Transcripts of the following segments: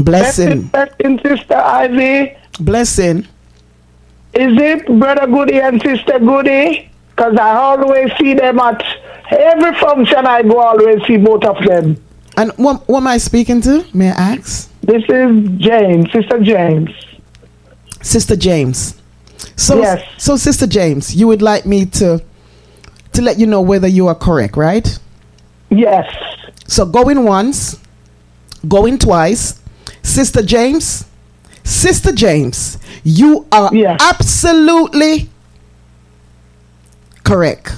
Blessing. Blessing, Sister Ivy. Blessing. Is it Brother Goody and Sister Goody? Because I always see them at every function I go, always see both of them. And what am I speaking to? May I ask? This is James, Sister James. Sister James. So, yes. So Sister James, you would like me to let you know whether you are correct, right? Yes. So going once, going twice. Sister James, you are absolutely correct.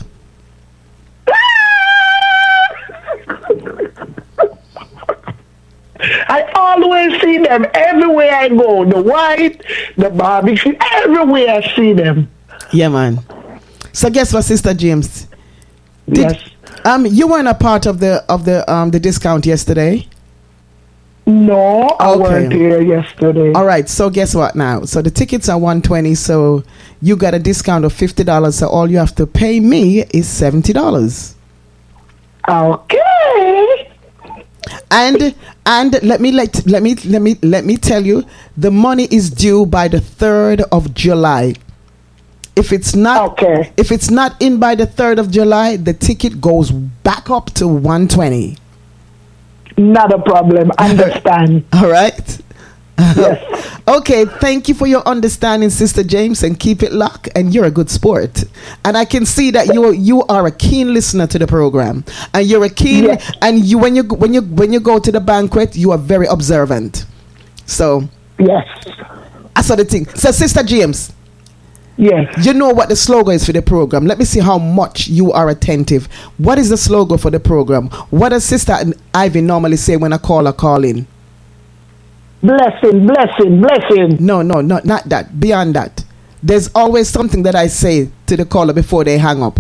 I always see them everywhere I go. The white, the barbecue, everywhere I see them. Yeah, man. So guess what, Sister James? Yes. You weren't a part of the discount yesterday. No, I weren't here yesterday. All right, so guess what now? So the tickets are $120, so you got a discount of $50. So all you have to pay me is $70. Okay. And let me tell you, the money is due by the 3rd of July. If it's not in by the 3rd of July, the ticket goes back up to $120. Not a problem. Understand. All right. Yes. Okay, thank you for your understanding, Sister James, and keep it locked. And you're a good sport, and I can see that you are a keen listener to the program, and you're a keen. Yes. And you when you go to the banquet, you are very observant. So yes, I saw the thing. So, Sister James. Yes. You know what the slogan is for the program. Let me see how much you are attentive. What is the slogan for the program? What does Sister Ivy normally say when a caller call in? Blessing, blessing, blessing. No, not that. Beyond that. There's always something that I say to the caller before they hang up.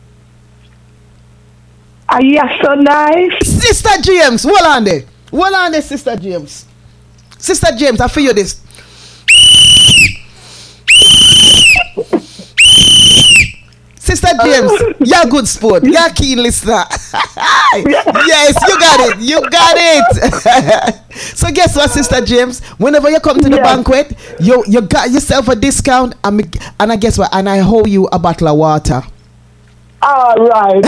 Are you so nice? Sister James, hold on there, Sister James. Sister James, I feel you this. Sister James, you're a good sport. You're a keen listener. Yes, you got it. So guess what, Sister James? Whenever you come to the banquet, you got yourself a discount, and I guess what? And I owe you a bottle of water. All right.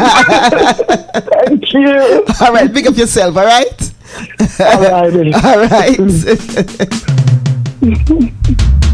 Thank you. All right, pick up yourself. All right. All right. All right.